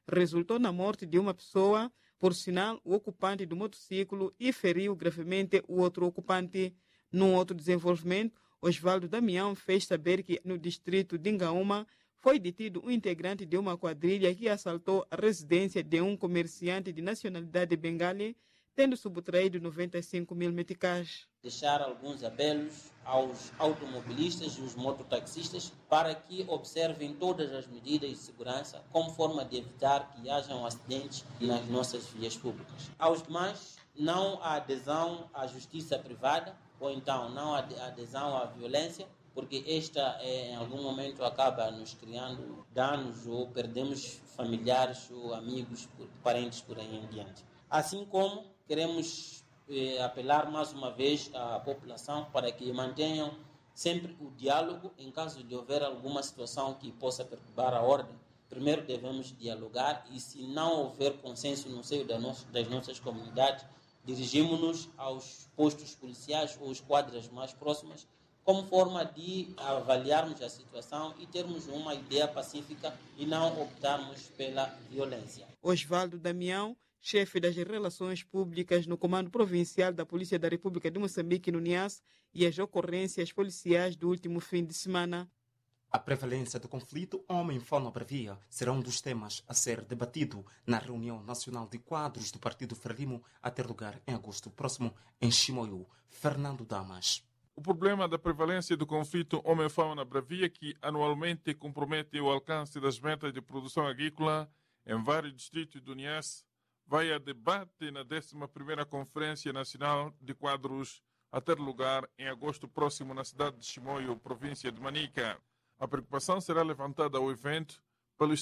resultou na morte de uma pessoa, por sinal, o ocupante do motociclo, e feriu gravemente o outro ocupante. Num outro desenvolvimento, Osvaldo Damião fez saber que no distrito de Ingaúma foi detido um integrante de uma quadrilha que assaltou a residência de um comerciante de nacionalidade bengali, tendo subtraído 95 mil meticais. Deixar alguns apelos aos automobilistas e os mototaxistas para que observem todas as medidas de segurança como forma de evitar que hajam acidentes nas nossas vias públicas. Aos demais, não há adesão à justiça privada ou então não há adesão à violência, porque esta em algum momento acaba nos criando danos ou perdemos familiares ou amigos, parentes por aí em diante. Assim como queremos apelar mais uma vez à população para que mantenham sempre o diálogo em caso de houver alguma situação que possa perturbar a ordem. Primeiro devemos dialogar e, se não houver consenso no seio das nossas comunidades, dirigimos-nos aos postos policiais ou esquadras mais próximas como forma de avaliarmos a situação e termos uma ideia pacífica e não optarmos pela violência. Osvaldo Damião, chefe das relações públicas no Comando Provincial da Polícia da República de Moçambique, no NIAS, e as ocorrências policiais do último fim de semana. A prevalência do conflito homem-fauna-bravia será um dos temas a ser debatido na reunião nacional de quadros do Partido Frelimo a ter lugar em agosto próximo em Chimoio. Fernando Damas. O problema da prevalência do conflito homem-fauna-bravia, que anualmente compromete o alcance das metas de produção agrícola em vários distritos do NIAS, vai a debate na 11ª Conferência Nacional de Quadros a ter lugar em agosto próximo na cidade de Chimoio, província de Manica. A preocupação será levantada ao evento pelos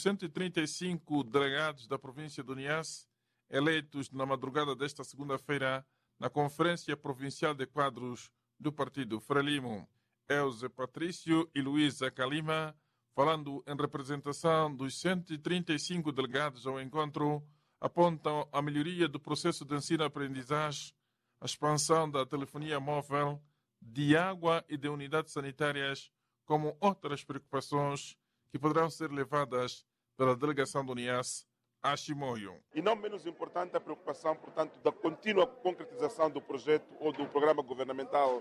135 delegados da província do NIAS, eleitos na madrugada desta segunda-feira na Conferência Provincial de Quadros do Partido Frelimo. Elze Patrício e Luísa Calima, falando em representação dos 135 delegados ao encontro, apontam a melhoria do processo de ensino-aprendizagem, a expansão da telefonia móvel, de água e de unidades sanitárias, como outras preocupações que poderão ser levadas pela delegação do NIAS a Chimoio. E não menos importante a preocupação, portanto, da contínua concretização do projeto ou do programa governamental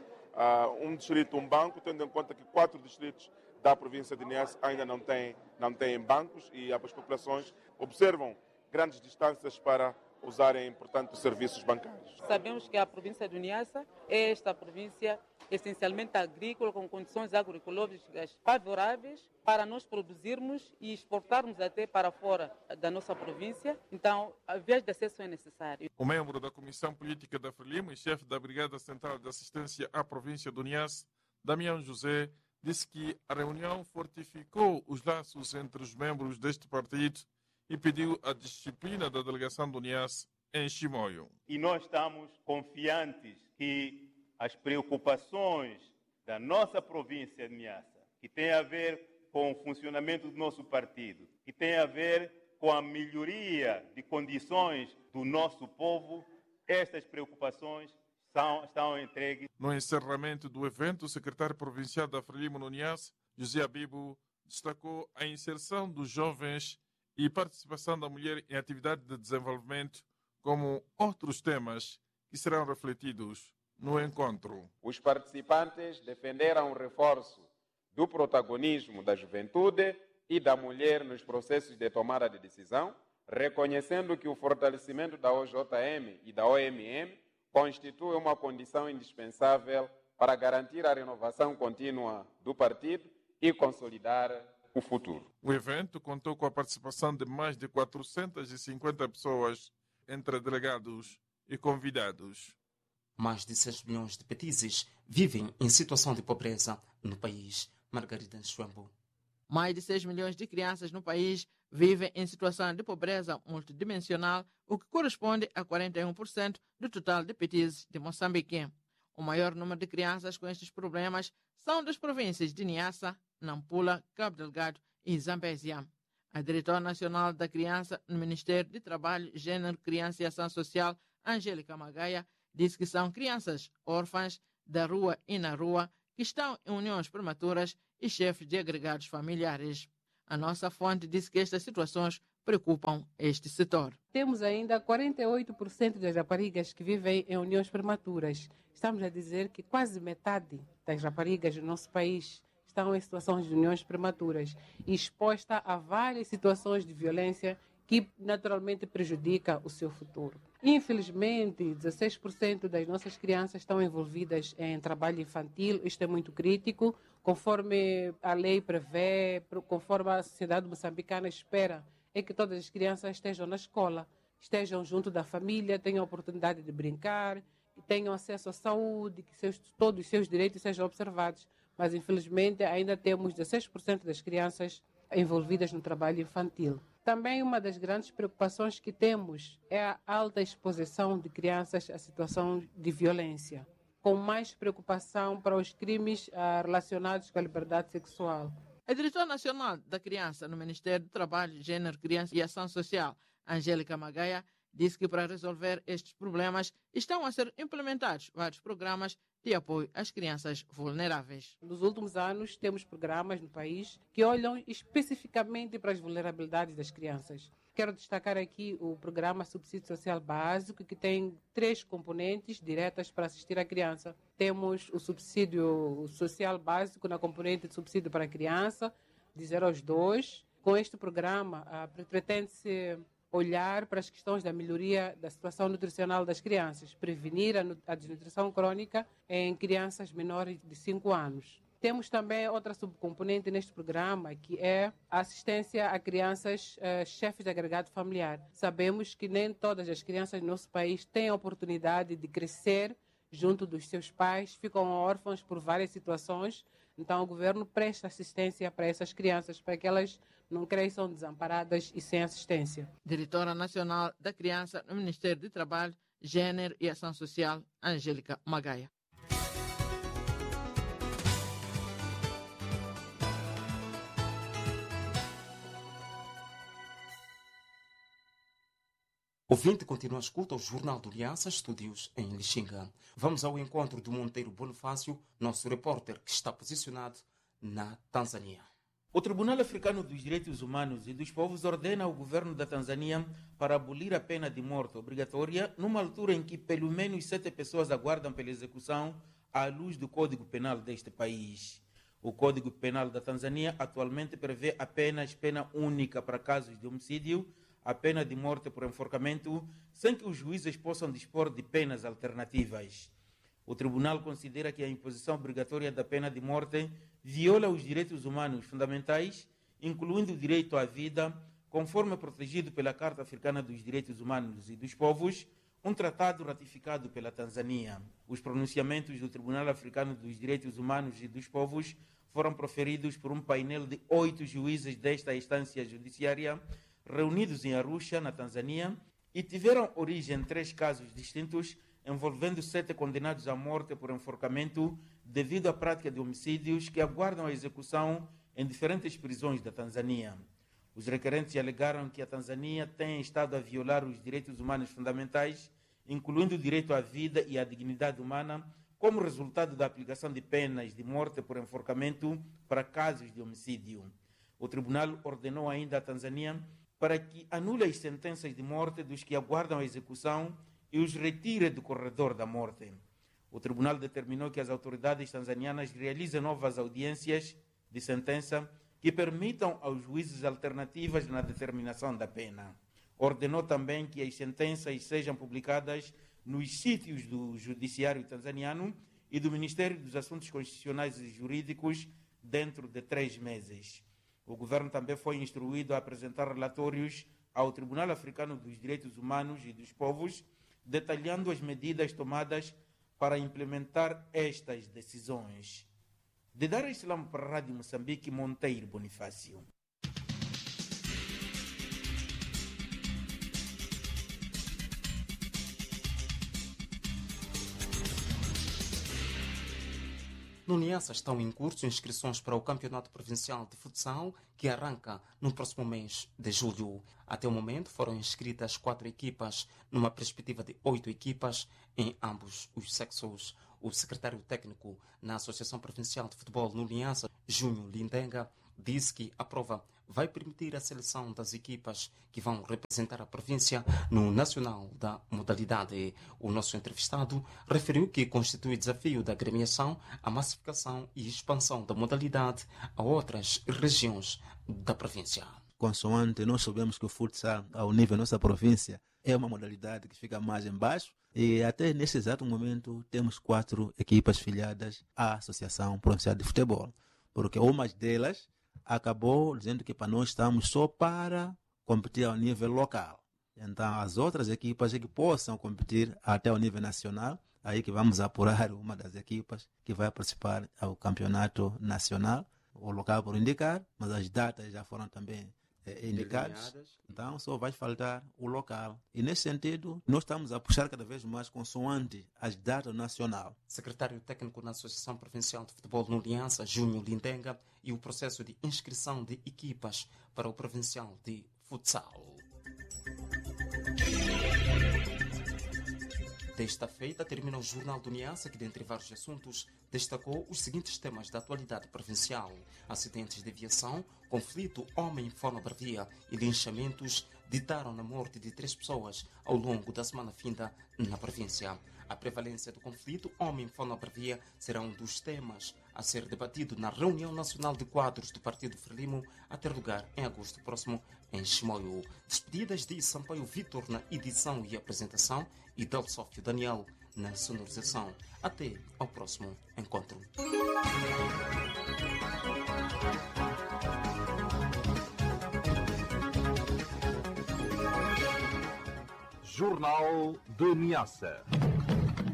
Um Distrito, um Banco, tendo em conta que 4 distritos da província de NIAS ainda não têm bancos e as populações observam grandes distâncias para usarem, portanto, serviços bancários. Sabemos que a província do Niassa é esta província essencialmente agrícola, com condições agroecológicas favoráveis para nós produzirmos e exportarmos até para fora da nossa província. Então, a vias de acesso é necessário. O membro da Comissão Política da Frelimo e chefe da Brigada Central de Assistência à província do Niassa, Damião José, disse que a reunião fortificou os laços entre os membros deste partido e pediu a disciplina da delegação do NIAS em Chimoio. E nós estamos confiantes que as preocupações da nossa província de Niassa, que tem a ver com o funcionamento do nosso partido, que tem a ver com a melhoria de condições do nosso povo, estas preocupações estão entregues. No encerramento do evento, o secretário provincial da Frelimo no NIAS, José Abibo, destacou a inserção dos jovens e participação da mulher em atividade de desenvolvimento como outros temas que serão refletidos no encontro. Os participantes defenderam o reforço do protagonismo da juventude e da mulher nos processos de tomada de decisão, reconhecendo que o fortalecimento da OJM e da OMM constitui uma condição indispensável para garantir a renovação contínua do partido e consolidar o futuro. O evento contou com a participação de mais de 450 pessoas, entre delegados e convidados. Mais de 6 milhões de petizes vivem em situação de pobreza no país. Margarida Nchuembo. Mais de 6 milhões de crianças no país vivem em situação de pobreza multidimensional, o que corresponde a 41% do total de petizes de Moçambique. O maior número de crianças com estes problemas são das províncias de Niassa, Nampula, Cabo Delgado e Zambésia. A diretora nacional da criança no Ministério de Trabalho, Gênero, Criança e Ação Social, Angélica Magaia, disse que são crianças órfãs da rua e na rua que estão em uniões prematuras e chefes de agregados familiares. A nossa fonte disse que estas situações preocupam este setor. Temos ainda 48% das raparigas que vivem em uniões prematuras. Estamos a dizer que quase metade das raparigas do nosso país estão em situações de uniões prematuras e exposta a várias situações de violência que naturalmente prejudica o seu futuro. Infelizmente, 16% das nossas crianças estão envolvidas em trabalho infantil. Isto é muito crítico, conforme a lei prevê, conforme a sociedade moçambicana espera, é que todas as crianças estejam na escola, estejam junto da família, tenham a oportunidade de brincar, tenham acesso à saúde, que todos os seus direitos sejam observados. Mas, infelizmente, ainda temos 16% das crianças envolvidas no trabalho infantil. Também uma das grandes preocupações que temos é a alta exposição de crianças à situação de violência, com mais preocupação para os crimes relacionados com a liberdade sexual. A diretora nacional da criança no Ministério do Trabalho, Gênero, Criança e Ação Social, Angélica Magaia, disse que para resolver estes problemas estão a ser implementados vários programas de apoio às crianças vulneráveis. Nos últimos anos, temos programas no país que olham especificamente para as vulnerabilidades das crianças. Quero destacar aqui o programa Subsídio Social Básico, que tem 3 componentes diretas para assistir a criança. Temos o subsídio social básico na componente de subsídio para a criança, de 0 aos 2. Com este programa, pretende-se olhar para as questões da melhoria da situação nutricional das crianças, prevenir a desnutrição crônica em crianças menores de 5 anos. Temos também outra subcomponente neste programa, que é a assistência a crianças chefes de agregado familiar. Sabemos que nem todas as crianças do nosso país têm a oportunidade de crescer junto dos seus pais, ficam órfãos por várias situações. Então, o governo presta assistência para essas crianças, para que elas não cresçam desamparadas e sem assistência. Diretora Nacional da Criança no Ministério do Trabalho, Gênero e Ação Social, Angélica Magaia. Ouvinte continua a escuta o Jornal do Niassa, estúdios em Lixinga. Vamos ao encontro do Monteiro Bonifácio, nosso repórter que está posicionado na Tanzânia. O Tribunal Africano dos Direitos Humanos e dos Povos ordena ao governo da Tanzânia para abolir a pena de morte obrigatória numa altura em que pelo menos 7 pessoas aguardam pela execução à luz do Código Penal deste país. O Código Penal da Tanzânia atualmente prevê apenas pena única para casos de homicídio, a pena de morte por enforcamento, sem que os juízes possam dispor de penas alternativas. O tribunal considera que a imposição obrigatória da pena de morte viola os direitos humanos fundamentais, incluindo o direito à vida, conforme protegido pela Carta Africana dos Direitos Humanos e dos Povos, um tratado ratificado pela Tanzânia. Os pronunciamentos do Tribunal Africano dos Direitos Humanos e dos Povos foram proferidos por um painel de 8 juízes desta instância judiciária, reunidos em Arusha, na Tanzânia, e tiveram origem em 3 casos distintos, envolvendo 7 condenados à morte por enforcamento devido à prática de homicídios que aguardam a execução em diferentes prisões da Tanzânia. Os requerentes alegaram que a Tanzânia tem estado a violar os direitos humanos fundamentais, incluindo o direito à vida e à dignidade humana, como resultado da aplicação de penas de morte por enforcamento para casos de homicídio. O tribunal ordenou ainda à Tanzânia para que anule as sentenças de morte dos que aguardam a execução e os retire do corredor da morte. O tribunal determinou que as autoridades tanzanianas realizem novas audiências de sentença que permitam aos juízes alternativas na determinação da pena. Ordenou também que as sentenças sejam publicadas nos sítios do Judiciário tanzaniano e do Ministério dos Assuntos Constitucionais e Jurídicos dentro de 3 meses. O governo também foi instruído a apresentar relatórios ao Tribunal Africano dos Direitos Humanos e dos Povos, detalhando as medidas tomadas para implementar estas decisões. De Dar es Salaam para a Rádio Moçambique, Monteiro Bonifácio. No Niassa estão em curso inscrições para o Campeonato Provincial de Futsal, que arranca no próximo mês de julho. Até o momento foram inscritas 4 equipas, numa perspectiva de 8 equipas em ambos os sexos. O secretário técnico na Associação Provincial de Futebol no Niassa, Júnior Lindenga, disse que a prova vai permitir a seleção das equipas que vão representar a província no nacional da modalidade. O nosso entrevistado referiu que constitui desafio da agremiação a massificação e expansão da modalidade a outras regiões da província. Consoante nós sabemos que o futsal, ao nível da nossa província, é uma modalidade que fica mais embaixo e até nesse exato momento temos 4 equipas filiadas à Associação Provincial de Futebol, porque uma delas acabou dizendo que para nós estamos só para competir ao nível local. Então as outras equipas que possam competir até ao nível nacional, aí que vamos apurar uma das equipas que vai participar ao campeonato nacional, o local por indicar, mas as datas já foram também indicados, então só vai faltar o local. E nesse sentido, nós estamos a puxar cada vez mais consoante as datas nacional. Secretário técnico na Associação Provincial de Futebol no Aliança, Júnior Lindenga, e o processo de inscrição de equipas para o Provincial de Futsal. Desta feita, termina o Jornal do Niassa, que, dentre vários assuntos, destacou os seguintes temas da atualidade provincial: acidentes de aviação, conflito homem-fauna-bravia e linchamentos ditaram na morte de 3 pessoas ao longo da semana finda na província. A prevalência do conflito homem-fauna-bravia será um dos temas a ser debatido na reunião nacional de quadros do Partido Frelimo a ter lugar em agosto próximo em Chimoio. Despedidas de Sampaio Vítor na edição e apresentação e Del Sófio Daniel na sonorização. Até ao próximo encontro. Jornal de Niassa.